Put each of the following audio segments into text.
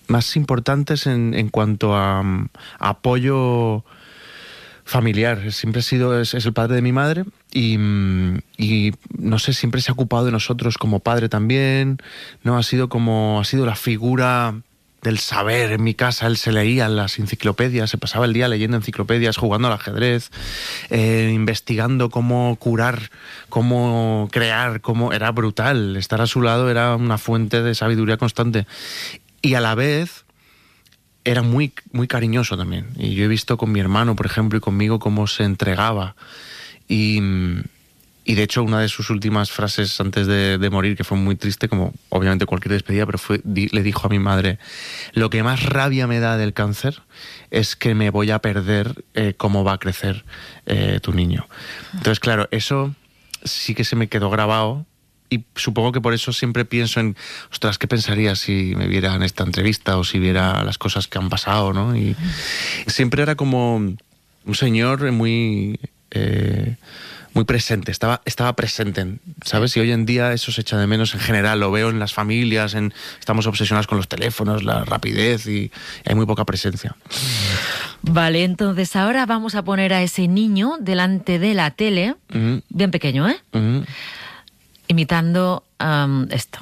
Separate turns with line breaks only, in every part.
más importantes en cuanto a apoyo familiar. Siempre ha sido, es el padre de mi madre y no sé, siempre se ha ocupado de nosotros como padre también, ¿no? Ha sido la figura del saber en mi casa. Él se leía las enciclopedias, se pasaba el día leyendo enciclopedias, jugando al ajedrez, investigando cómo curar, cómo crear, era brutal. Estar a su lado era una fuente de sabiduría constante. Y a la vez era muy, muy cariñoso también. Y yo he visto con mi hermano, por ejemplo, y conmigo cómo se entregaba. Y de hecho, una de sus últimas frases antes de morir, que fue muy triste, como obviamente cualquier despedida, pero le dijo a mi madre: lo que más rabia me da del cáncer es que me voy a perder cómo va a crecer tu niño. Entonces, claro, eso sí que se me quedó grabado. Y supongo que por eso siempre pienso en, ostras, ¿qué pensaría si me viera en esta entrevista o si viera las cosas que han pasado, ¿no? Y siempre era como un señor muy presente, estaba presente, ¿sabes? Y hoy en día eso se echa de menos en general, lo veo en las familias, estamos obsesionados con los teléfonos, la rapidez y hay muy poca presencia.
Vale, entonces ahora vamos a poner a ese niño delante de la tele, bien pequeño, ¿eh? Imitando esto.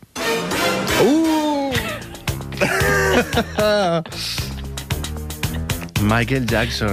Michael Jackson.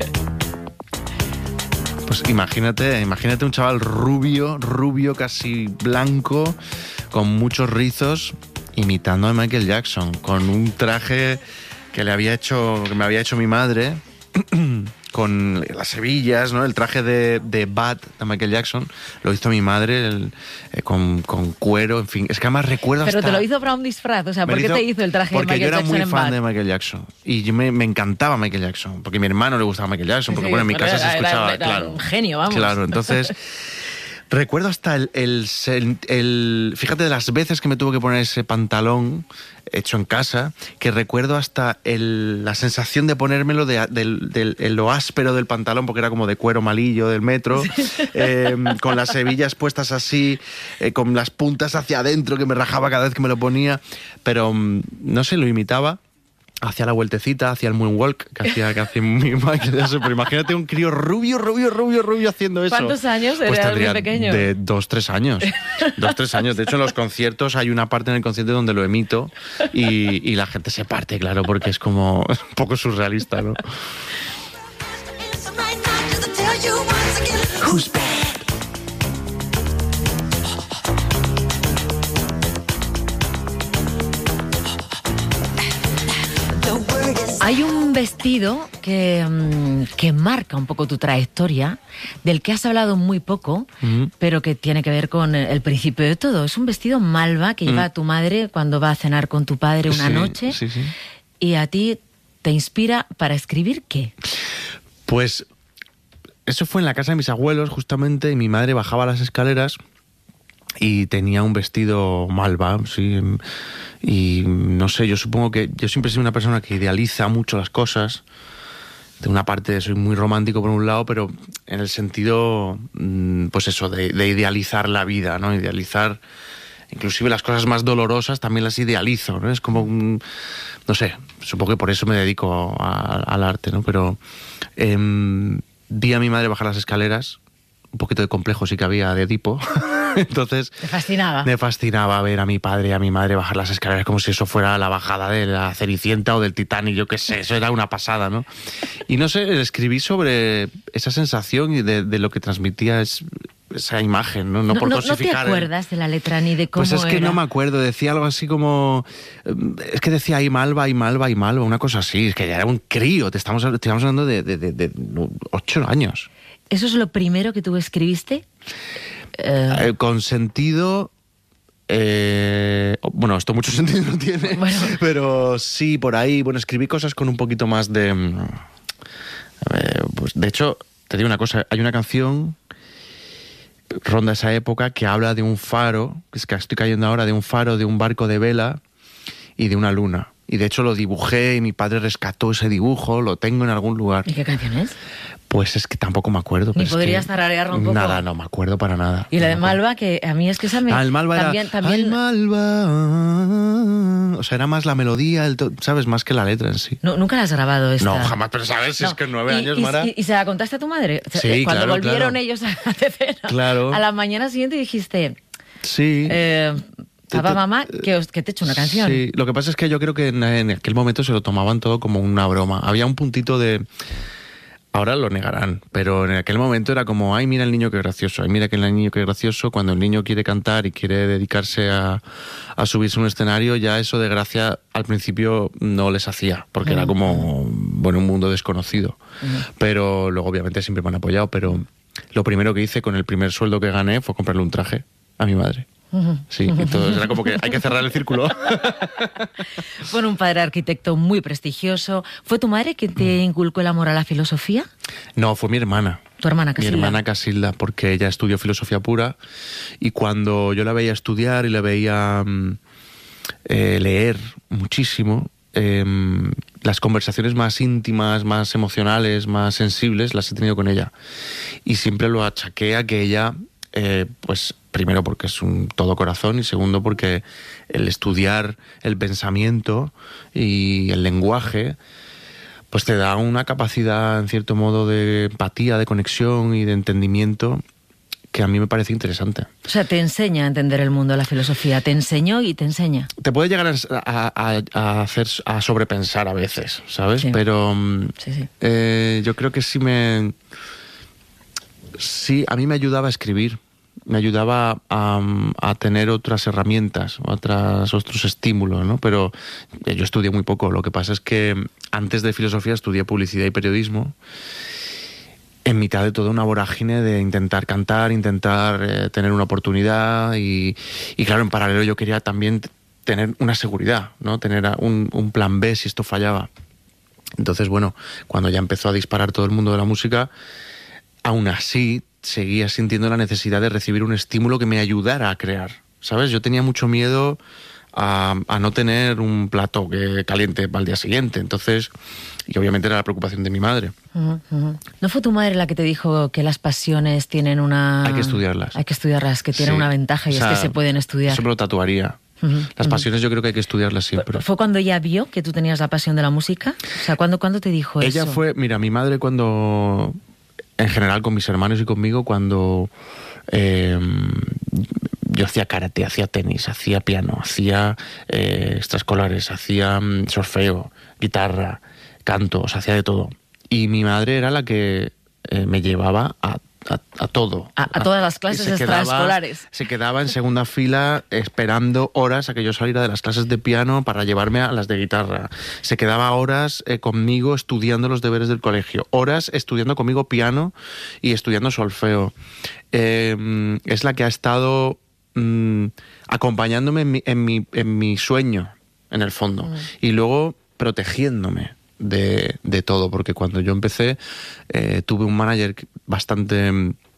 Pues imagínate un chaval rubio, casi blanco, con muchos rizos, imitando a Michael Jackson, con un traje que me había hecho mi madre, con las hebillas, ¿no? El traje de Bad de Michael Jackson lo hizo mi madre con cuero, en fin. Es que además recuerdo
Pero te lo hizo para un disfraz, o sea, ¿por qué te hizo el traje de Michael Jackson?
Porque yo era muy fan de Michael Jackson y yo me encantaba Michael Jackson, porque a mi hermano le gustaba Michael Jackson, porque bueno, en mi casa se escuchaba, claro.
Un genio, vamos.
Claro, entonces recuerdo hasta fíjate de las veces que me tuvo que poner ese pantalón hecho en casa, que recuerdo hasta la sensación de ponérmelo de lo áspero del pantalón, porque era como de cuero malillo del metro, con las hebillas puestas así, con las puntas hacia adentro, que me rajaba cada vez que me lo ponía, pero no sé, lo imitaba. Hacía la vueltecita, hacía el moonwalk que hacía mi Michael Jackson. Pero imagínate un crío rubio haciendo eso.
¿Cuántos años?
Pues
era muy pequeño.
De 2-3 años. 2-3 años. De hecho, en los conciertos hay una parte en el concierto donde lo emito y la gente se parte, claro, porque es como un poco surrealista, ¿no? Who's bad?
Hay un vestido que marca un poco tu trayectoria, del que has hablado muy poco, pero que tiene que ver con el principio de todo. Es un vestido malva que lleva tu madre cuando va a cenar con tu padre una noche.
Sí.
Y a ti te inspira para escribir ¿qué?
Pues eso fue en la casa de mis abuelos, justamente, y mi madre bajaba las escaleras y tenía un vestido malva, sí. Y no sé, yo supongo que yo siempre he sido una persona que idealiza mucho las cosas. De una parte soy muy romántico por un lado, pero en el sentido, pues eso, de idealizar la vida, ¿no? Idealizar, inclusive las cosas más dolorosas también las idealizo, ¿no? Es como, no sé, supongo que por eso me dedico al arte, ¿no? Pero vi a mi madre bajar las escaleras, un poquito de complejo sí que había de Edipo. Entonces
¿te fascinaba?
Me fascinaba ver a mi padre y a mi madre bajar las escaleras como si eso fuera la bajada de la Cenicienta o del Titanic, yo qué sé, eso era una pasada, ¿no? Y no sé, escribí sobre esa sensación y de lo que transmitía esa imagen, ¿no? No por dosificar.
¿No te acuerdas de la letra ni de cómo
era? Pues es que no me acuerdo, decía algo así como... Es que decía ahí malva, una cosa así, es que ya era un crío, te estamos hablando de 8 años.
¿Eso es lo primero que tú escribiste?
Con sentido... bueno, esto mucho sentido no tiene, pero sí, por ahí, bueno, escribí cosas con un poquito más de... pues de hecho, te digo una cosa, hay una canción, ronda esa época, que habla de un faro, es que estoy cayendo ahora, de un faro, de un barco de vela y de una luna. Y de hecho lo dibujé y mi padre rescató ese dibujo, lo tengo en algún lugar.
¿Y qué canción es?
Pues es que tampoco me acuerdo.
Ni podrías tararearlo un poco.
Nada, no me acuerdo para nada.
Y la de Malva, que a mí es que esa me...
el Malva
también,
era... Ay, Malva... O sea, era más la melodía, ¿sabes? Más que la letra en sí.
No, ¿nunca la has grabado esta?
No, jamás, pero ¿sabes? Si es que 9 años, Mara...
¿Y se la contaste a tu madre?
Sí,
cuando
claro,
volvieron
claro.
ellos a la cena,
Claro.
a la mañana siguiente dijiste...
Sí.
Papá, mamá, que te he hecho una canción.
Sí, lo que pasa es que yo creo que en aquel momento se lo tomaban todo como una broma. Había un puntito de... Ahora lo negarán, pero en aquel momento era como, ay, mira el niño qué gracioso, ay, mira que el niño qué gracioso. Cuando el niño quiere cantar y quiere dedicarse a subirse a un escenario, ya eso de gracia al principio no les hacía, porque era como, bueno, un mundo desconocido. Pero luego obviamente siempre me han apoyado, pero lo primero que hice con el primer sueldo que gané fue comprarle un traje a mi madre. Sí, entonces era como que hay que cerrar el círculo.
Bueno, un padre arquitecto muy prestigioso. ¿Fue tu madre que te inculcó el amor a la filosofía?
No, fue mi hermana.
¿Tu hermana Casilda?
Mi hermana Casilda, porque ella estudió filosofía pura y cuando yo la veía estudiar y la veía leer muchísimo, las conversaciones más íntimas, más emocionales, más sensibles las he tenido con ella. Y siempre lo achaqué a que ella... pues primero porque es un todo corazón y segundo porque el estudiar el pensamiento y el lenguaje pues te da una capacidad en cierto modo de empatía, de conexión y de entendimiento que a mí me parece interesante.
O sea, te enseña a entender el mundo, la filosofía, te enseñó y te enseña.
Te puede llegar a sobrepensar a veces, ¿sabes?
Sí.
Pero
sí.
Yo creo que sí, a mí me ayudaba a escribir. Me ayudaba a tener otras herramientas, otros estímulos, ¿no? Pero yo estudié muy poco. Lo que pasa es que antes de filosofía estudié publicidad y periodismo en mitad de toda una vorágine de intentar cantar, intentar tener una oportunidad y claro, en paralelo yo quería también tener una seguridad, ¿no? Tener un plan B si esto fallaba. Entonces, bueno, cuando ya empezó a disparar todo el mundo de la música, aún así seguía sintiendo la necesidad de recibir un estímulo que me ayudara a crear, ¿sabes? Yo tenía mucho miedo a no tener un plato caliente para el día siguiente, entonces, y obviamente era la preocupación de mi madre.
¿No fue tu madre la que te dijo que las pasiones tienen una...
Hay que estudiarlas.
Hay que estudiarlas, que tienen una ventaja y es que se pueden estudiar.
Eso me lo tatuaría. Las pasiones yo creo que hay que estudiarlas siempre.
¿Fue cuando ella vio que tú tenías la pasión de la música? O sea, ¿cuándo te dijo eso?
Ella fue, mira, mi madre cuando... En general con mis hermanos y conmigo cuando yo hacía karate, hacía tenis, hacía piano, hacía extraescolares, hacía solfeo, guitarra, canto, o sea, hacía de todo. Y mi madre era la que me llevaba a todo.
A todas las clases extraescolares.
Se quedaba en segunda fila esperando horas a que yo saliera de las clases de piano para llevarme a las de guitarra. Se quedaba horas conmigo estudiando los deberes del colegio. Horas estudiando conmigo piano y estudiando solfeo. Es la que ha estado acompañándome en mi sueño, en el fondo. Y luego protegiéndome de todo, porque cuando yo empecé tuve un manager bastante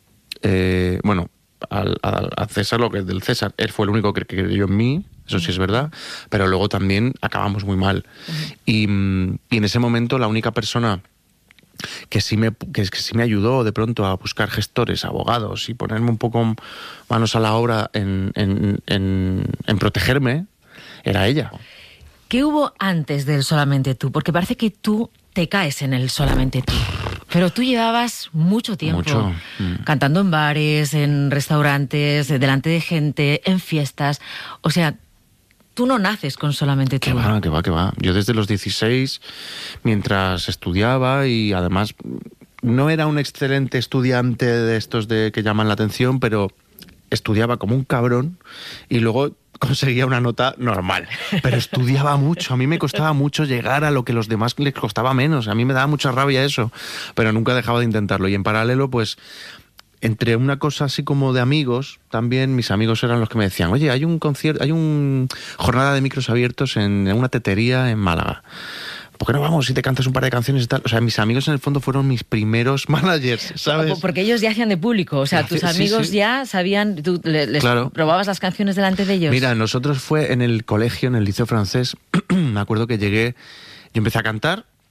a César lo que es del César. Él fue el único que creyó en mí, eso sí es verdad, pero luego también acabamos muy mal. Y en ese momento la única persona que sí me ayudó de pronto a buscar gestores, abogados y ponerme un poco manos a la obra en protegerme era ella.
¿Qué hubo antes del Solamente Tú? Porque parece que tú te caes en el Solamente Tú. Pero tú llevabas mucho tiempo cantando en bares, en restaurantes, delante de gente, en fiestas. O sea, tú no naces con Solamente Tú.
Que va. Yo desde los 16, mientras estudiaba y además no era un excelente estudiante de estos que llaman la atención, pero estudiaba como un cabrón y luego conseguía una nota normal, pero estudiaba mucho. A mí me costaba mucho llegar a lo que a los demás les costaba menos. A mí me daba mucha rabia eso, pero nunca dejaba de intentarlo. Y en paralelo, pues, entre una cosa así como de amigos, también mis amigos eran los que me decían, oye, hay un concierto, hay una jornada de micros abiertos en una tetería en Málaga. ¿Por qué no vamos y te cantas un par de canciones y tal? O sea, mis amigos en el fondo fueron mis primeros managers, ¿sabes?
Porque ellos ya hacían de público, o sea, tus amigos ya sabían, tú les probabas las canciones delante de ellos.
Mira, nosotros fue en el colegio, en el liceo francés, me acuerdo que llegué, yo empecé a cantar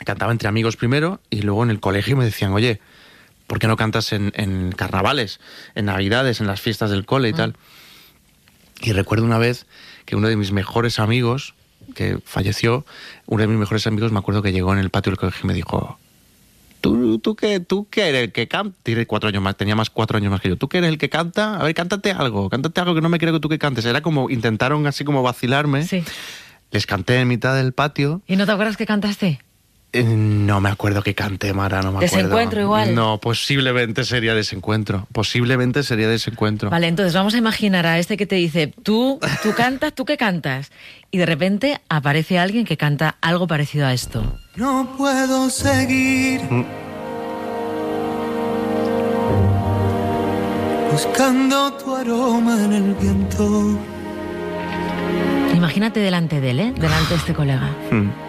cantaba entre amigos primero y luego en el colegio me decían, oye, ¿por qué no cantas en carnavales, en navidades, en las fiestas del cole y tal? Y recuerdo una vez que uno de mis mejores amigos, que falleció, uno de mis mejores amigos, me acuerdo que llegó en el patio del colegio y me dijo, ¿Tú qué eres el que canta? Tiene 4 años más, tenía 4 años más que yo. ¿Tú qué eres el que canta? A ver, cántate algo que no me creo que tú que cantes. Era como, intentaron así como vacilarme.
Sí.
Les canté en mitad del patio.
¿Y no te acuerdas que cantaste?
No me acuerdo que canté, Mara, no me acuerdo.
¿Desencuentro igual?
No, posiblemente sería Desencuentro. Posiblemente sería Desencuentro.
Vale, entonces vamos a imaginar a este que te dice, tú cantas, ¿tú qué cantas? Y de repente aparece alguien que canta algo parecido a esto.
No puedo seguir buscando tu aroma en el viento.
Imagínate delante de él, delante de este colega.